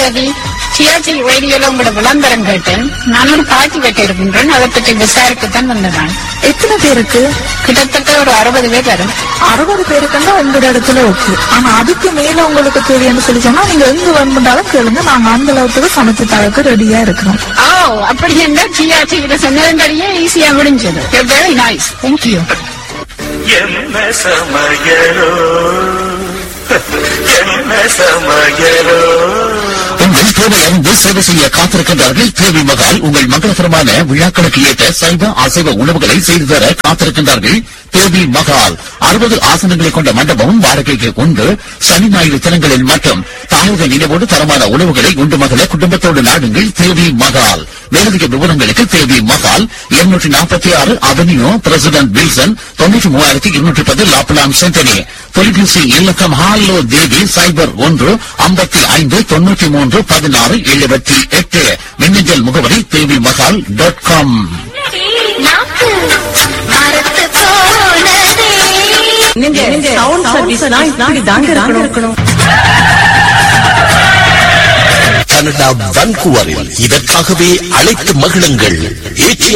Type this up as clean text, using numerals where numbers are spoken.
தேவி, TRT ரேடியோல உங்களோட விளம்பரம் கேட்டேன். நான் ஒரு பார்ட்டி வைக்க இருக்கின்றேன். அதை பற்றி விசாரிக்கத்தான் வந்தேன். எத்தனை பேருக்கு? கிட்டத்தட்ட ஒரு 60 பேர் வரும். 60 பேருக்குன்னா உங்களோட இடத்துல ஓகே. ஆனா அதுக்கு மேல உங்களுக்கு தேவைன்னு சொல்லி சொன்னா நீங்க எங்க வேணும்னாலும் கேளுங்க. நாங்க அந்த அளவுக்கு சமைச்சு தரக்கு ரெடியா இருக்கிறோம். ஓ, அப்படி என்ன டிஆர்டி சொன்னதுபடியே ஈஸியா முடிஞ்சது. Very nice, thank you. என்ன சமையலோ என்ன சமையலோ. உங்கள் தேவையறிந்து சேவை செய்ய காத்திருக்கின்றார்கள் தேவி மகால். உங்கள் மங்களகரமான விழாக்களுக்கு ஏற்ற சைவ அசைவ உணவுகளை செய்து தர காத்திருக்கின்றார்கள் தேவி மகால். 60 ஆசனங்களை கொண்ட மண்டபமும் வாடகைக்கு உண்டு. சனி ஞாயிறு தினங்களில் மட்டும் தாயக நினைவோடு தரமான உணவுகளை உண்டு மகள குடும்பத்தோடு நாடுங்கள் தேவி மகால். மேலதிக விவரங்களுக்கு தேவி மகால் 246 அவென்யூ பிரசிடென்ட் வில்சன் 93,210 லாப்லாங் சென்டனி. தொலைபேசி இலக்கம் ஹாலோ தேவி சைபர் 1-5593-16-78. மின்னஞ்சல் முகவரி தேவி மகால் .com. கனடா வான்கூவரில் இதற்காகவே அழைத்து மகிழுங்கள்.